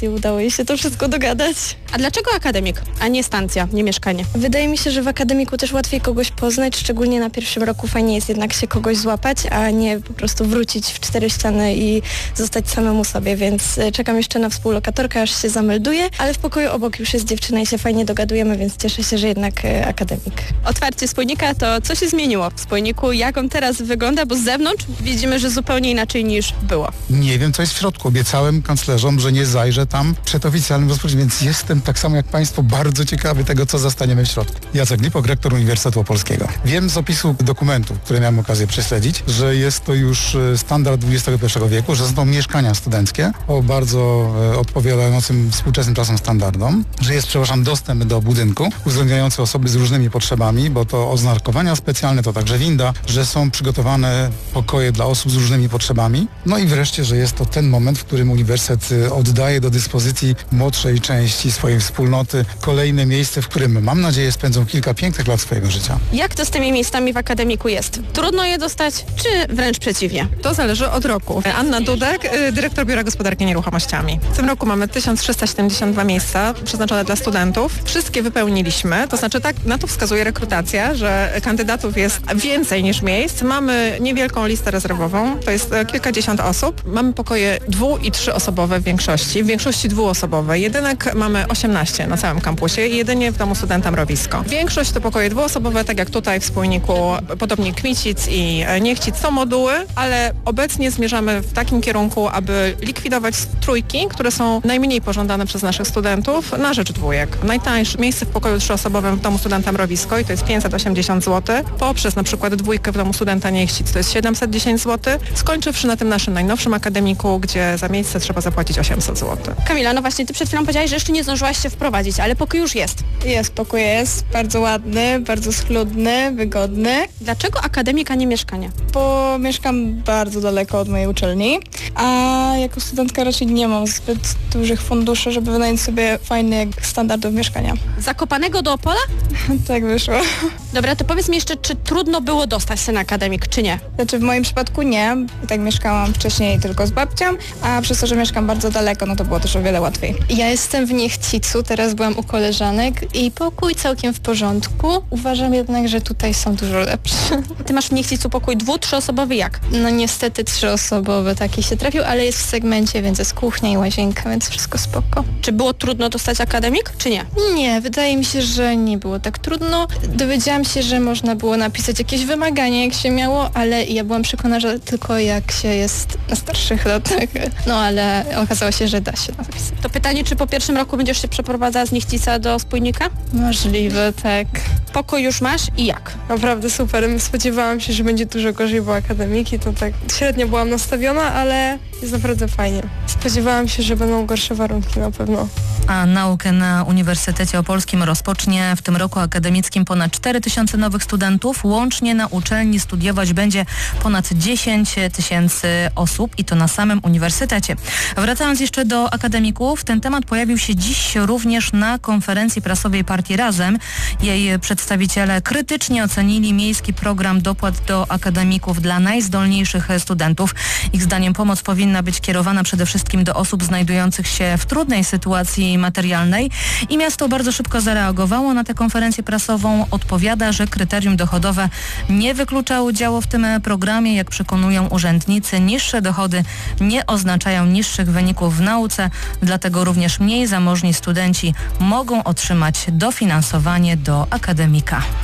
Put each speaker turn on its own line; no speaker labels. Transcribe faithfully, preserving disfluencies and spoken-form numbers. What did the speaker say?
i udało jej się to wszystko dogadać.
A dlaczego akademik, a nie stacja, nie mieszkanie?
Wydaje mi się, że w akademiku też łatwiej kogoś poznać, szczególnie na pierwszym roku fajnie jest jednak się kogoś złapać, a nie po prostu wrócić w cztery ściany i zostać samemu sobie, więc czekam jeszcze na współlokatorkę, aż się zamelduję, ale w pokoju obok już jest dziewczyna i się fajnie dogadujemy, więc cieszę się, że jednak akademik.
Otwarcie Spójnika, to co się zmieniło w Spójniku? Jak on teraz wygląda? Bo z zewnątrz widzimy, że zupełnie inaczej niż było.
Nie wiem, co jest w środku. Obiecałem kanclerzom, że nie zajrzę tam przed oficjalnym rozpoczęciem, więc jestem tak samo jak Państwo bardzo ciekawy tego, co zastaniemy w środku. Jacek Lipok, rektor Uniwersytetu Opolskiego. Wiem z opisu dokumentów, które miałem okazję prześledzić, że jest to już standard dwudziestego pierwszego wieku, że są to mieszkania studenckie o bardzo e, odpowiadającym współczesnym czasom standardom, że jest, przepraszam, dostęp do budynku uwzględniający osoby z różnymi potrzebami, bo to oznakowania specjalne, to także winda, że są przygotowane pokoje dla osób z różnymi potrzebami. No i wreszcie, że jest to ten moment, w którym uniwersytet oddaje do dyspozycji młodszej części swojej wspólnoty kolejne miejsce, w którym, mam nadzieję, spędzą kilka pięknych lat swojego życia.
Jak to z tymi miejscami w akademiku jest? Trudno je dostać, czy wręcz przeciwnie?
To zależy od roku. Anna Dudek, dyrektor Biura Gospodarki Nieruchomościami. W tym roku mamy tysiąc trzysta siedemdziesiąt dwa miejsca przeznaczone dla studentów. Wszystkie wypełniliśmy, to znaczy tak na to wskazuje rekrutacja, że kandydatów jest więcej niż miejsc. Mamy niewielką listę rezerwową, to jest kilkadziesiąt osób. Mamy pokoje dwu- i trzyosobowe w większości, w większości dwuosobowe. Jedynek mamy osiemnaście na całym kampusie i jedynie w domu studenta Mrowisko. Większość to pokoje dwuosobowe, tak jak tutaj w Spójniku, podobnie Kmicic i Niechcic są moduły, ale obecnie zmierzamy w takim kierunku, aby likwidować trójki, które są najmniej pożądane przez naszych studentów na rzecz dwójek. Najtańsze miejsce w pokoju trzyosobowym w domu studenta Mrowisko i to jest pięćset osiemdziesiąt złotych, poprzez na przykład dwójkę w domu studenta Niechcic to jest siedemset dziesięć złotych, skończywszy na tym naszym najnowszym akademiku, gdzie za miejsce trzeba zapłacić osiemset złotych.
Kamila, no właśnie, ty przed chwilą powiedziałaś, że jeszcze nie zdążyłaś się wprowadzić, ale pokój już jest.
Jest, pokój jest, bardzo ładny, bardzo schludny, wygodny.
Dlaczego akademik, a nie mieszkanie?
Bo mieszkam bardzo daleko od mojej uczelni, a jako studentka raczej nie mam zbyt dużych funduszy, żeby wynająć sobie fajnych standardów mieszkania.
Zakopanego do Opola?
Tak wyszło.
Dobra, to powiedz mi jeszcze, czy trudno było dostać się na akademik, czy nie?
Znaczy w moim przypadku nie. I tak mieszkałam wcześniej tylko z babcią, a przez to, że mieszkam bardzo daleko, no to było też o wiele łatwiej.
Ja jestem w Niechcicu, teraz byłam u koleżanek i pokój całkiem w porządku. Uważam jednak, że tutaj są dużo lepsze.
Ty masz w Niechcicu pokój dwu-, trzyosobowy jak?
No niestety trzyosobowy taki się trafił, ale jest w segmencie, więc jest kuchnia i łazienka, więc wszystko spoko.
Czy było trudno dostać akademik, czy nie?
Nie, wydaje mi się, że nie było tak trudno. Dowiedziałam się, że można było napisać jakieś wymagania, jak się miało, ale ja byłam przekonana, że tylko jak się jest na starszych latach. No ale okazało się, że da się napisać.
To pytanie, czy po pierwszym roku będziesz się przeprowadzała z Niechcica do Spójnika?
Możliwe, tak.
Pokój już masz i jak?
Naprawdę super. Spodziewałam się, że będzie dużo gorzej, bo akademiki to tak średnio byłam nastawiona, ale jest naprawdę fajnie. Spodziewałam się, że będą gorsze warunki na pewno.
A naukę na Uniwersytecie Opolskim rozpocznie w tym roku akademickim ponad cztery tysiące nowych studentów. Łącznie na uczelni studiować będzie ponad dziesięć tysięcy osób i to na samym uniwersytecie. Wracając jeszcze do akademików, ten temat pojawił się dziś również na konferencji prasowej Partii Razem. Jej przedstawiciele krytycznie ocenili miejski program dopłat do akademików dla najzdolniejszych studentów. Ich zdaniem pomoc powinna być kierowana przede wszystkim do osób znajdujących się w trudnej sytuacji materialnej i miasto bardzo szybko zareagowało na tę konferencję prasową. Odpowiada, że kryterium dochodowe nie wyklucza udziału w tym programie. Jak przekonują urzędnicy, niższe dochody nie oznaczają niższych wyników w nauce, dlatego również mniej zamożni studenci mogą otrzymać dofinansowanie do akademika.